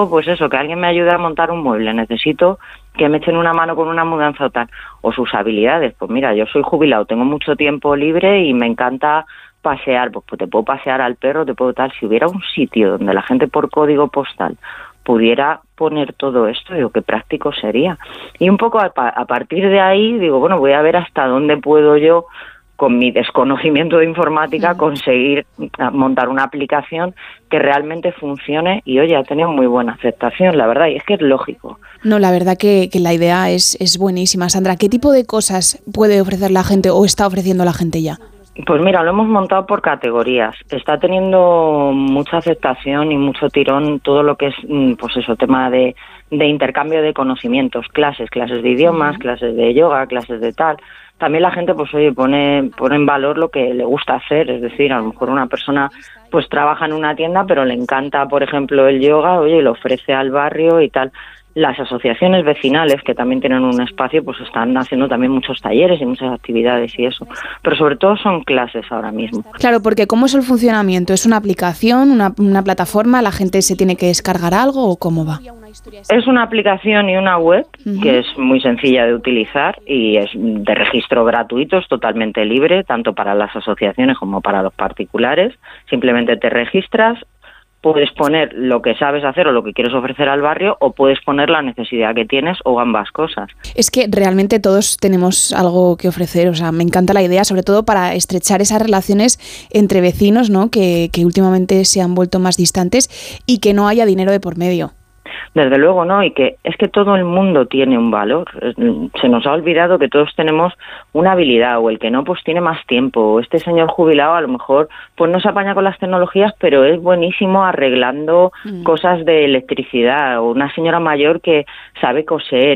necesito, pues eso, que alguien me ayude a montar un mueble, necesito que me echen una mano con una mudanza o tal, o sus habilidades. Pues mira, yo soy jubilado, tengo mucho tiempo libre y me encanta pasear, pues te puedo pasear al perro, te puedo tal. Si hubiera un sitio donde la gente por código postal pudiera poner todo esto, digo, qué práctico sería. Y un poco a partir de ahí, digo, bueno, voy a ver hasta dónde puedo yo, con mi desconocimiento de informática, conseguir montar una aplicación que realmente funcione. Y oye, ha tenido muy buena aceptación, la verdad, y es que es lógico. No, la verdad que la idea es buenísima. Sandra, ¿qué tipo de cosas puede ofrecer la gente o está ofreciendo la gente ya? Pues mira, lo hemos montado por categorías. Está teniendo mucha aceptación y mucho tirón todo lo que es, pues eso, tema de intercambio de conocimientos, clases de idiomas, clases de yoga, clases de tal. También la gente, pues oye, pone en valor lo que le gusta hacer. Es decir, a lo mejor una persona pues trabaja en una tienda, pero le encanta, por ejemplo, el yoga, oye, y lo ofrece al barrio y tal. Las asociaciones vecinales, que también tienen un espacio, pues están haciendo también muchos talleres y muchas actividades y eso. Pero sobre todo son clases ahora mismo. Claro, porque ¿cómo es el funcionamiento? ¿Es una aplicación, una plataforma? ¿La gente se tiene que descargar algo o cómo va? Es una aplicación y una web que es muy sencilla de utilizar y es de registro gratuito, es totalmente libre, tanto para las asociaciones como para los particulares. Simplemente te registras. Puedes poner lo que sabes hacer o lo que quieres ofrecer al barrio, o puedes poner la necesidad que tienes o ambas cosas. Es que realmente todos tenemos algo que ofrecer, o sea, me encanta la idea, sobre todo para estrechar esas relaciones entre vecinos, ¿no? Que últimamente se han vuelto más distantes y que no haya dinero de por medio. Desde luego, ¿no? Y que es que todo el mundo tiene un valor. Se nos ha olvidado que todos tenemos una habilidad, o el que no, pues tiene más tiempo. O este señor jubilado a lo mejor pues no se apaña con las tecnologías, pero es buenísimo arreglando cosas de electricidad. O una señora mayor que sabe coser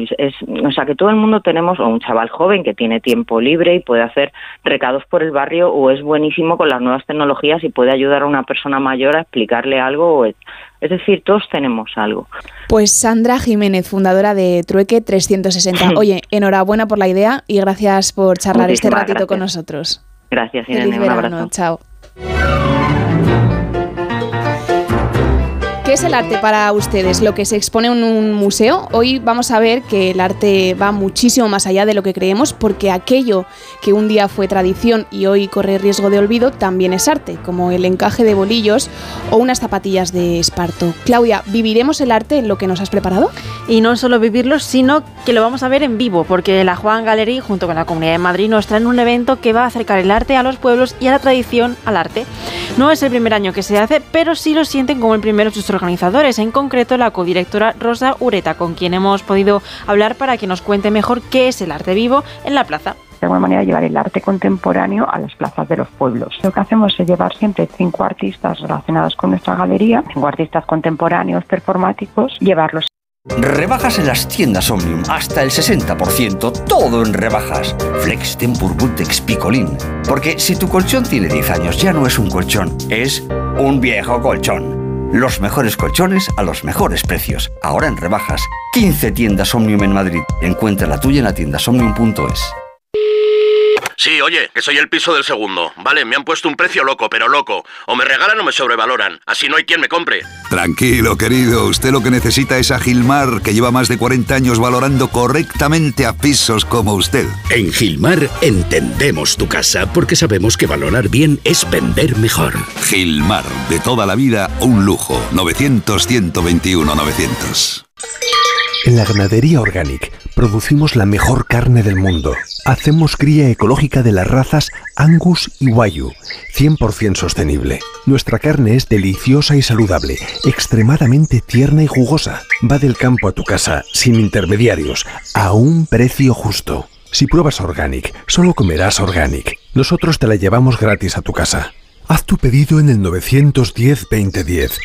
o sea, que todo el mundo tenemos, o un chaval joven que tiene tiempo libre y puede hacer recados por el barrio, o es buenísimo con las nuevas tecnologías y puede ayudar a una persona mayor a explicarle algo. Es decir, todos tenemos algo. Pues Sandra Jiménez, fundadora de Trueque 360. Oye, enhorabuena por la idea y gracias por charlar este ratito con nosotros. Gracias, Irene. Un abrazo. Chao. ¿Qué es el arte para ustedes? ¿Lo que se expone en un museo? Hoy vamos a ver que el arte va muchísimo más allá de lo que creemos, porque aquello que un día fue tradición y hoy corre riesgo de olvido también es arte, como el encaje de bolillos o unas zapatillas de esparto. Claudia, ¿viviremos el arte en lo que nos has preparado? Y no solo vivirlo, sino que lo vamos a ver en vivo, porque la Juan Gallery, junto con la Comunidad de Madrid, nos traen un evento que va a acercar el arte a los pueblos y a la tradición al arte. No es el primer año que se hace, pero sí lo sienten como el primero sus organizadores, en concreto la codirectora Rosa Ureta, con quien hemos podido hablar para que nos cuente mejor qué es el arte vivo en la plaza. De alguna manera llevar el arte contemporáneo a las plazas de los pueblos. Lo que hacemos es llevar siempre 5 artistas relacionados con nuestra galería, 5 artistas contemporáneos performáticos, llevarlos. Rebajas en las tiendas Omnium, hasta el 60%, todo en rebajas. Flex, Tempur, Bultex, Picolín. Porque si tu colchón tiene 10 años, ya no es un colchón, es un viejo colchón. Los mejores colchones a los mejores precios. Ahora en rebajas. 15 tiendas Omnium en Madrid. Encuentra la tuya en la tiendasomnium.es. Sí, oye, que soy el piso del segundo. Vale, me han puesto un precio loco, pero loco. O me regalan o me sobrevaloran. Así no hay quien me compre. Tranquilo, querido. Usted lo que necesita es a Gilmar, que lleva más de 40 años valorando correctamente a pisos como usted. En Gilmar entendemos tu casa porque sabemos que valorar bien es vender mejor. Gilmar, de toda la vida, un lujo. 900-121-900. En la Ganadería Organic producimos la mejor carne del mundo. Hacemos cría ecológica de las razas Angus y Wagyu, 100% sostenible. Nuestra carne es deliciosa y saludable, extremadamente tierna y jugosa. Va del campo a tu casa, sin intermediarios, a un precio justo. Si pruebas Organic, solo comerás Organic. Nosotros te la llevamos gratis a tu casa. Haz tu pedido en el 910-2010,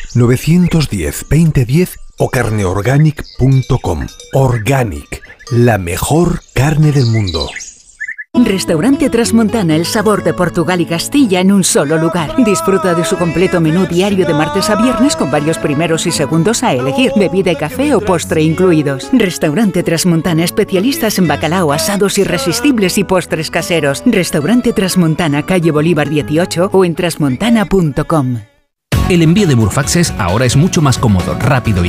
910-2010 o carneorganic.com. Organic, la mejor carne del mundo. Restaurante Trasmontana, el sabor de Portugal y Castilla en un solo lugar. Disfruta de su completo menú diario de martes a viernes con varios primeros y segundos a elegir, bebida y café o postre incluidos. Restaurante Trasmontana, especialistas en bacalao, asados irresistibles y postres caseros. Restaurante Trasmontana, calle Bolívar 18 o en trasmontana.com. El envío de Murfaxes ahora es mucho más cómodo, rápido y